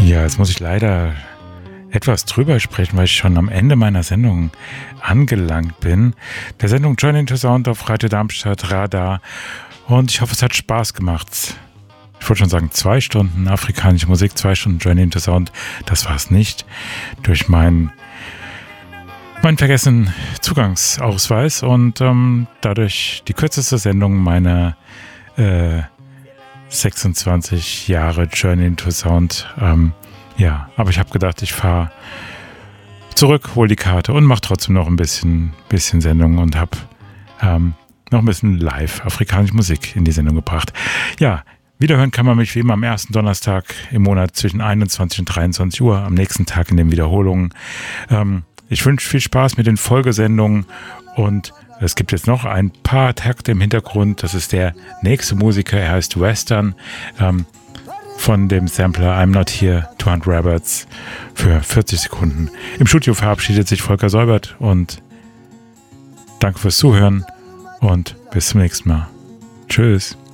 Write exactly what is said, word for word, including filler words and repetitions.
Ja, jetzt muss ich leider etwas drüber sprechen, weil ich schon am Ende meiner Sendung angelangt bin. Der Sendung Journey into Sound auf Radio Darmstadt Radar. Und ich hoffe, es hat Spaß gemacht. Ich wollte schon sagen, zwei Stunden afrikanische Musik, zwei Stunden Journey into Sound. Das war es nicht. Durch meinen meinen vergessenen Zugangsausweis und ähm, dadurch die kürzeste Sendung meiner äh, sechsundzwanzig Jahre Journey into Sound. Ähm, ja, aber ich habe gedacht, ich fahre zurück, hole die Karte und mache trotzdem noch ein bisschen, bisschen Sendung und habe ähm, noch ein bisschen live afrikanische Musik in die Sendung gebracht. Ja, wiederhören kann man mich wie immer am ersten Donnerstag im Monat zwischen einundzwanzig und dreiundzwanzig Uhr, am nächsten Tag in den Wiederholungen. Ähm, ich wünsche viel Spaß mit den Folgesendungen und es gibt jetzt noch ein paar Takte im Hintergrund. Das ist der nächste Musiker, er heißt Western, ähm, von dem Sampler I'm Not Here, two hundred Rabbits für vierzig Sekunden. Im Studio verabschiedet sich Volker Säubert und danke fürs Zuhören und bis zum nächsten Mal. Tschüss.